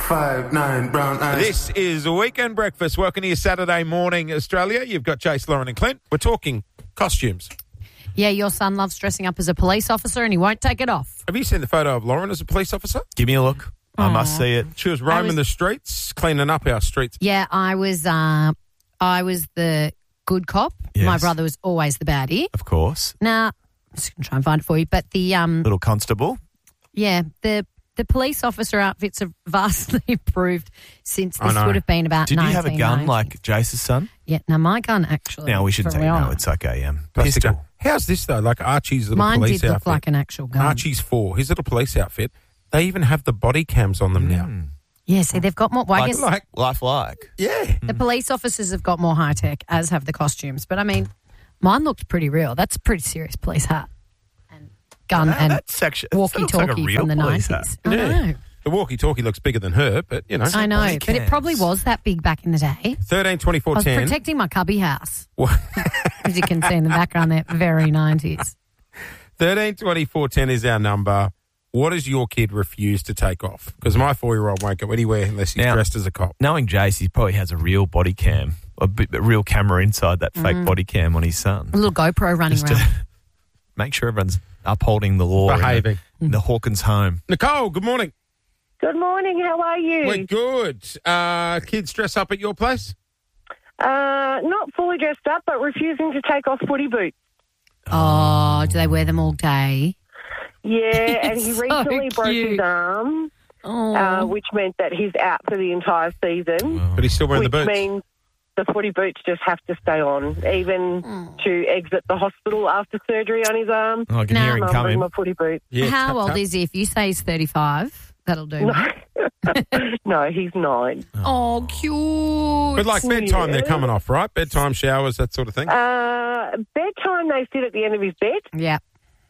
5'9" brown eyes. This is Weekend Breakfast. Welcome to your Saturday morning, Australia. You've got Jace, Lauren and Clint. We're talking costumes. Yeah, your son loves dressing up as a police officer and he won't take it off. Have you seen the photo of Lauren as a police officer? Give me a look. I must see it. She was roaming the streets, cleaning up our streets. Yeah, I was the good cop. Yes. My brother was always the baddie. Of course. Now, I'm just going to try and find it for you. But the Little constable. yeah, the police officer outfits have vastly improved since I this know. would have been about Did you have a gun 1990s. like Jace's son? Yeah, now my gun actually. No, we shouldn't for say no. real. It's like a Plastic gun. pistol. How's this, though? Like Archie's little Mine police did look outfit. like an actual gun. Archie's 4, his little police outfit. They even have the body cams on them now. Yeah, see, they've got more. Well, I Like, guess lifelike. Yeah. the police officers have got more high tech, as have the costumes. But I mean, mine looked pretty real. That's a pretty serious police hat and gun and That's actually that looks walkie-talkie like a real from the police 90s. hat. I know. The walkie-talkie looks bigger than her, but, you know. I know, body but it probably cams. was that big back in the day. 13, 24, I was 10. protecting my cubby house, as you can see in the background there, very 90s. 13, 24, 10 is our number. What does your kid refuse to take off? Because my 4-year-old won't go anywhere unless he's Now- dressed as a cop. Knowing Jace, he probably has a real body cam, a real camera inside that fake body cam on his son. A little GoPro running Just around. to make sure everyone's upholding the law. Behaving. In the Hawkins home. Nicole, good morning. Good morning. How are you? We're good. Kids dress up at your place? Not fully dressed up, but refusing to take off footy boots. Oh, do they wear them all day? Yeah, and he So recently broke his cute. arm, Oh, which meant that he's out for the entire season, But he's still wearing the which boots. means the footy boots just have to stay on, even to exit the hospital after surgery on his arm. Oh, I can Now- hear him Mum, bring coming. my footy boots. Yeah, how tap, old tap. is he? If you say he's 35, that'll do. mate. No, he's 9. Oh, cute. But like bedtime, they're Yeah. coming off, right? Bedtime, showers, that sort of thing. Bedtime, they sit at the end of his bed. Yeah.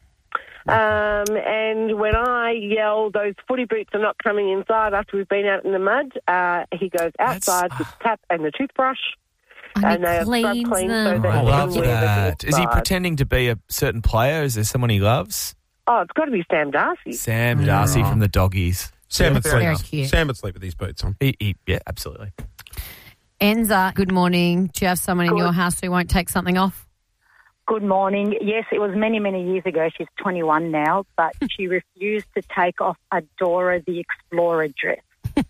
And when I yell, those footy boots are not coming inside after we've been out in the mud, he goes outside with the tap and the toothbrush. And they he are scrub cleans clean so them. that I he love can wear them that. Is he inside. pretending to be a certain player? Is there someone he loves? Oh, it's got to be Sam Darcy. Sam Darcy from the Doggies. Sam would Very sleep. cute. Sam would sleep with these boots on. Yeah, absolutely. Enza, good morning. Do you have someone in Good. your house who won't take something off? Good morning. Yes, it was many, many years ago. She's 21 now, but she refused to take off a Dora the Explorer dress.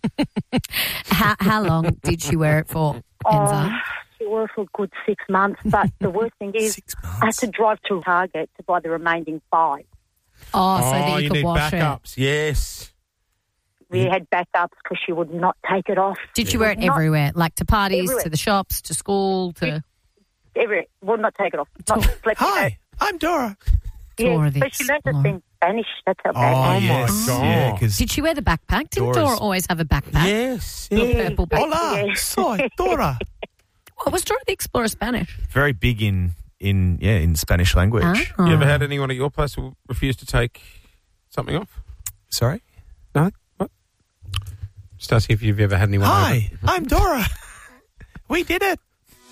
How long did she wear it for, Enza? She wore it for a good 6 months, but the worst thing is 6 I had months. to drive to Target to buy the remaining 5. Oh, so that you you could need wash it. backups. Yes. We had backups because she would not take it off. Did you wear it Not- everywhere? Like to parties, Everywhere. to the shops, to school, to... Would not take it off. Not flip Hi, I'm Dora. Dora Yes, the but she learned to Explorer. sing Spanish. That's how bad. my yes. God. Yeah, because Did she wear the backpack? Didn't Dora's- Dora always have a backpack? Yes. The purple backpack. Hola, Yeah. soy Dora. What was Dora the Explorer Spanish? Very big in Spanish language. Ah. You ever had anyone at your place who refused to take something off? Sorry? No? What? Just asking if you've ever had anyone Hi, I'm Dora. We did it.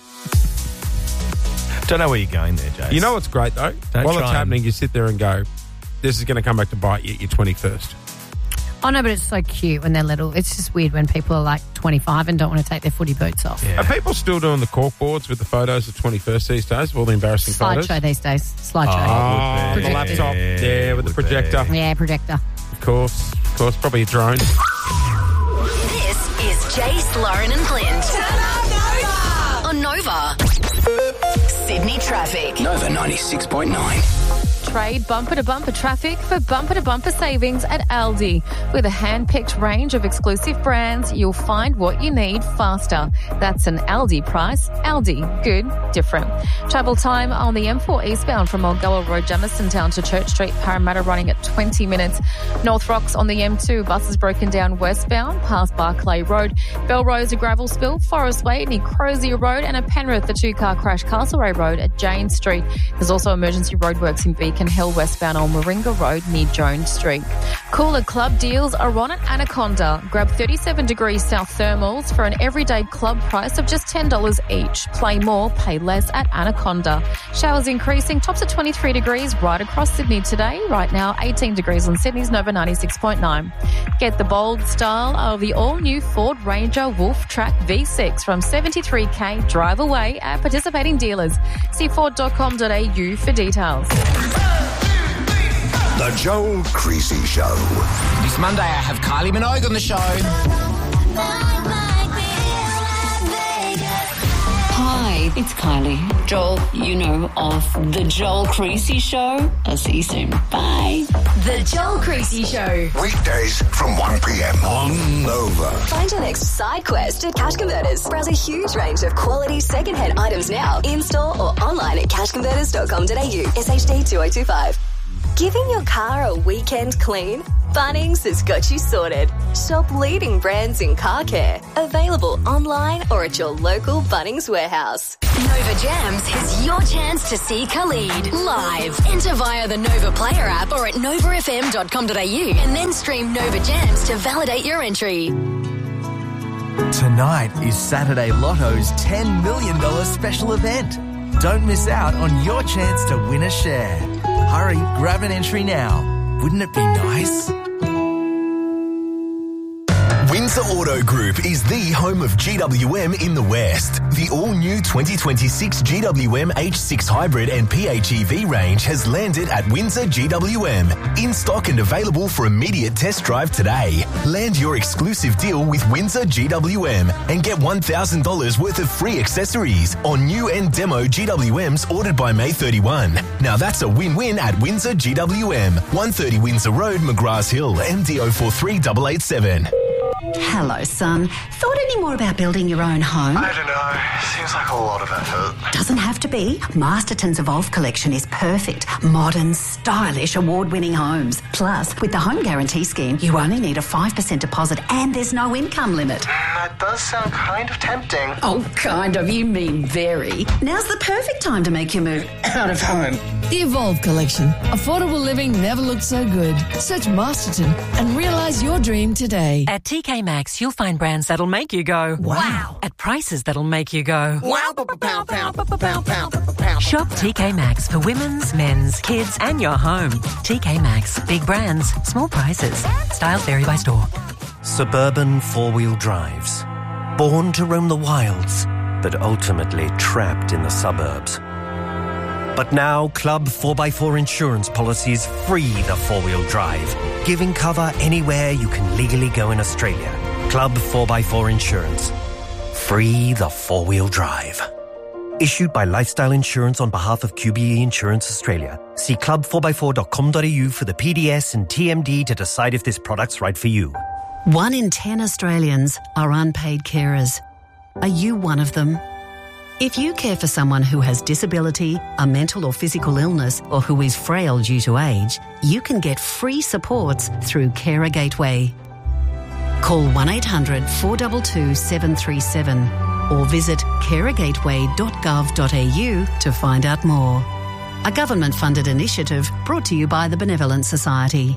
Don't know where you're going there, Jace. over. You know what's great, though? Don't While it's try and- happening, you sit there and go, this is going to come back to bite you at your 21st. Oh, no, but it's so cute when they're little. It's just weird when people are like 25 and don't want to take their footy boots off. Yeah. Are people still doing the cork boards with the photos of 21st these days, all the embarrassing photos? Slideshow these days. Slideshow. Oh, Would the be. laptop. Yeah, with the Would be. projector. Yeah, projector. Of course. Probably a drone. This is Jace, Lauren and Clint. On Nova. Sydney traffic. Nova 96.9. Trade bumper-to-bumper traffic for bumper-to-bumper savings at Aldi. With a hand-picked range of exclusive brands, you'll find what you need faster. That's an Aldi price. Aldi. Good. Different. Travel time on the M4 eastbound from Mulgoa Road, Jamison Town to Church Street, Parramatta running at 20 minutes. North Rocks on the M2, buses broken down westbound past Barclay Road. Belrose, a gravel spill, Forest Way near Crozier Road, and at Penrith, a two-car crash, Castlereagh Road at Jane Street. There's also emergency roadworks in Beacon Hill westbound on Warringah Road near Jones Street. Cooler club deals are on at Anaconda. Grab 37 degrees south thermals for an everyday club price of just $10 each. Play more, pay less at Anaconda. Showers increasing, tops at 23 degrees right across Sydney today. Right now, 18 degrees on Sydney's Nova 96.9. Get the bold style of the all-new Ford Ranger Wolf Track V6 from $73,000 drive away at participating dealers. See Ford.com.au for details. The Joel Creasy Show. This Monday I have Kylie Minogue on the show. Hi, it's Kylie. Joel, you know of The Joel Creasy Show. I'll see you soon. Bye. The Joel Creasy Show. Weekdays from 1 p.m. on Nova. Find your next side quest at Cash Converters. Browse a huge range of quality second-hand items now, in-store or online at cashconverters.com.au. SHD 2025. Giving your car a weekend clean? Bunnings has got you sorted. Shop leading brands in car care. Available online or at your local Bunnings warehouse. Nova Jams is your chance to see Khalid live. Enter via the Nova Player app or at novafm.com.au and then stream Nova Jams to validate your entry. Tonight is Saturday Lotto's $10 million special event. Don't miss out on your chance to win a share. Hurry, grab an entry now. Wouldn't it be nice? Windsor Auto Group is the home of GWM in the West. The all-new 2026 GWM H6 Hybrid and PHEV range has landed at Windsor GWM. In stock and available for immediate test drive today. Land your exclusive deal with Windsor GWM and get $1,000 worth of free accessories on new and demo GWMs ordered by May 31. Now that's a win-win at Windsor GWM. 130 Windsor Road, McGrath Hill, MD 043887. Hello, son. Thought any more about building your own home? I don't know. Seems like a lot of effort. Doesn't have to be. Masterton's Evolve collection is perfect. Modern, stylish, award-winning homes. Plus, with the Home Guarantee Scheme, you only need a 5% deposit and there's no income limit. That does sound kind of tempting. Oh, kind of. You mean very. Now's the perfect time to make your move out of home. The Evolve collection. Affordable living never looked so good. Search Masterton and realise your dream today. At TK Maxx, you'll find brands that'll make you go, wow, at prices that'll make you go, wow. Shop TK Maxx for women's, men's, kids, and your home. TK Maxx. Big brands, small prices. Styles vary by store. Suburban four-wheel drives. Born to roam the wilds, but ultimately trapped in the suburbs. But now, Club 4x4 insurance policies free the four-wheel drive, giving cover anywhere you can legally go in Australia. Club 4x4 Insurance. Free the four-wheel drive. Issued by Lifestyle Insurance on behalf of QBE Insurance Australia. See club4x4.com.au for the PDS and TMD to decide if this product's right for you. 1 in 10 Australians are unpaid carers. Are you one of them? If you care for someone who has disability, a mental or physical illness, or who is frail due to age, you can get free supports through Carer Gateway. Call 1-800-422-737 or visit carergateway.gov.au to find out more. A government-funded initiative brought to you by the Benevolent Society.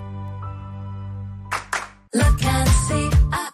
Look and see,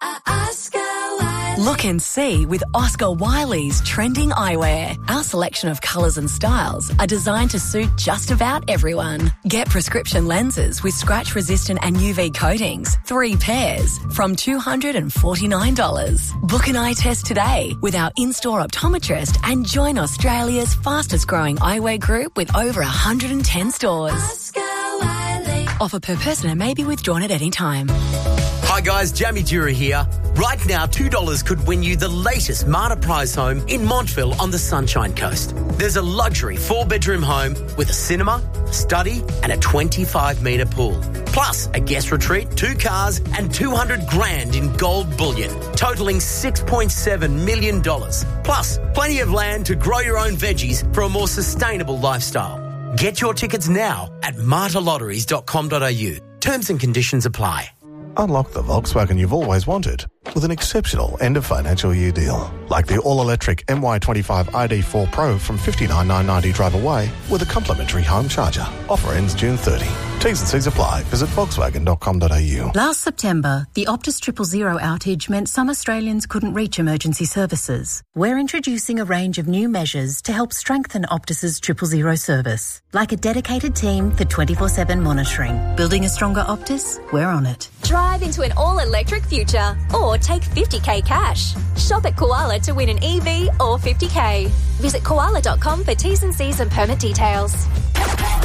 Look and see with Oscar Wiley's trending eyewear. Our selection of colours and styles are designed to suit just about everyone. Get prescription lenses with scratch-resistant and UV coatings, 3 pairs, from $249. Book an eye test today with our in-store optometrist and join Australia's fastest-growing eyewear group with over 110 stores. Oscar Wiley. Offer per person and may be withdrawn at any time. Hi guys, Jamie Dura here. Right now, $2 could win you the latest Marta Prize home in Montville on the Sunshine Coast. There's a luxury 4-bedroom home with a cinema, study and a 25-metre pool. Plus a guest retreat, 2 cars and $200,000 in gold bullion, totalling $6.7 million. Plus plenty of land to grow your own veggies for a more sustainable lifestyle. Get your tickets now at martalotteries.com.au. Terms and conditions apply. Unlock the Volkswagen you've always wanted with an exceptional end-of-financial year deal. Like the all-electric MY25 ID4 Pro from $59,990 drive away with a complimentary home charger. Offer ends June 30. T's and C's apply. Visit Volkswagen.com.au. Last September, the Optus 000 outage meant some Australians couldn't reach emergency services. We're introducing a range of new measures to help strengthen Optus's 000 service, like a dedicated team for 24/7 monitoring. Building a stronger Optus? We're on it. Drive into an all-electric future or take 50k cash. Shop at Koala to win an EV or 50k. Visit koala.com for T's and C's and permit details.